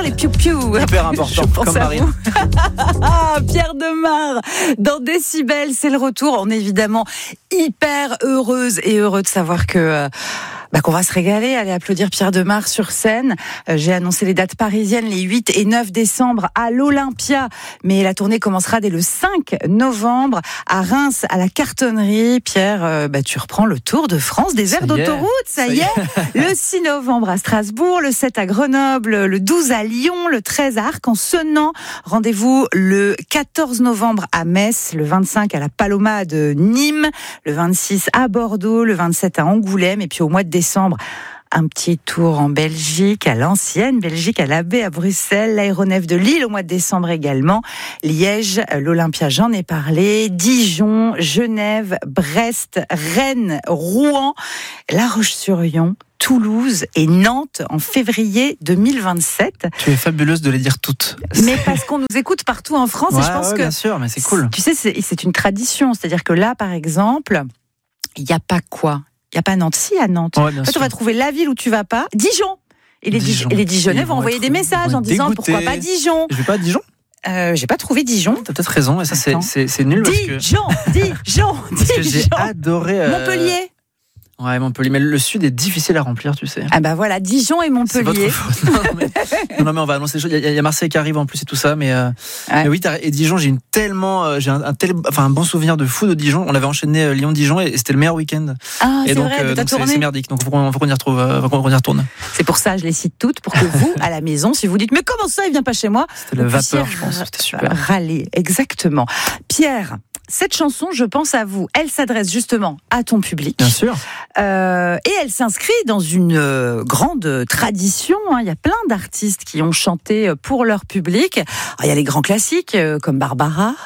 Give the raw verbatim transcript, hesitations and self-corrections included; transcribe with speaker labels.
Speaker 1: les piou-piou.
Speaker 2: Hyper important, comme Marine.
Speaker 1: Pierre Demar, dans Décibel, c'est le retour. On est évidemment hyper heureuse et heureux de savoir que... Euh, Bah qu'on va se régaler, aller applaudir Pierre Demar sur scène. Euh, j'ai annoncé les dates parisiennes les huit et neuf décembre à l'Olympia, mais la tournée commencera dès le cinq novembre à Reims, à la Cartonnerie. Pierre, euh, bah, tu reprends le tour de France des aires d'autoroute, ça, ça y est, est. Le six novembre à Strasbourg, le sept à Grenoble, le douze à Lyon, le treize à Arc-en-Senans. Rendez-vous le quatorze novembre à Metz, le vingt-cinq à la Paloma de Nîmes, le vingt-six à Bordeaux, le vingt-sept à Angoulême, et puis au mois de décembre, un petit tour en Belgique, à l'ancienne Belgique, à la baie, à Bruxelles, l'aéronef de Lille au mois de décembre également, Liège, l'Olympia, j'en ai parlé, Dijon, Genève, Brest, Rennes, Rouen, La Roche-sur-Yon, Toulouse et Nantes en février deux mille vingt-sept.
Speaker 2: Tu es fabuleuse de les dire toutes.
Speaker 1: Mais parce qu'on nous écoute partout en France,
Speaker 2: ouais,
Speaker 1: et je pense
Speaker 2: ouais,
Speaker 1: que...
Speaker 2: bien sûr, mais c'est cool.
Speaker 1: Tu sais, c'est, c'est une tradition, c'est-à-dire que là, par exemple, il n'y a pas quoi Il n'y a pas Nantes. Si, à Nantes.
Speaker 2: Ouais,
Speaker 1: en fait, on va trouver la ville où tu vas pas. Dijon. Et les, Dijon. Et les Dijonnais vont, vont envoyer des messages en disant dégoûtés. Pourquoi pas Dijon.
Speaker 2: Je vais pas à Dijon.
Speaker 1: Euh, j'ai pas trouvé Dijon.
Speaker 2: T'as peut-être raison, et ça c'est, c'est, c'est nul.
Speaker 1: Dijon,
Speaker 2: parce que...
Speaker 1: Dijon,
Speaker 2: parce que j'ai adoré. Euh...
Speaker 1: Montpellier.
Speaker 2: Ouais, Montpellier, mais le sud est difficile à remplir, tu sais.
Speaker 1: Ah bah voilà, Dijon et Montpellier.
Speaker 2: C'est votre faute. Non, mais, non, non, mais on va annoncer les choses. Il y, y a Marseille qui arrive en plus et tout ça, mais, euh, ouais. mais oui, et Dijon, j'ai une tellement, euh, j'ai un, un tel, enfin un bon souvenir de fou de Dijon. On avait enchaîné euh, Lyon-Dijon et, et c'était le meilleur week-end.
Speaker 1: Ah,
Speaker 2: et
Speaker 1: c'est
Speaker 2: donc,
Speaker 1: vrai,
Speaker 2: euh,
Speaker 1: de ta
Speaker 2: donc
Speaker 1: tournée.
Speaker 2: C'est, c'est merdique. Donc faut qu'on, faut qu'on y retrouve, euh, faut qu'on y retourne.
Speaker 1: C'est pour ça, je les cite toutes pour que vous, à la maison, si vous dites, mais comment ça, il vient pas chez moi.
Speaker 2: C'était le vapeur, je pense. C'était super.
Speaker 1: Râler, exactement. Pierre. Cette chanson, je pense à vous, elle s'adresse justement à ton public.
Speaker 2: Bien sûr.
Speaker 1: Euh, et elle s'inscrit dans une euh, grande tradition. Hein. Il y a plein d'artistes qui ont chanté pour leur public. Alors, il y a les grands classiques euh, comme Barbara,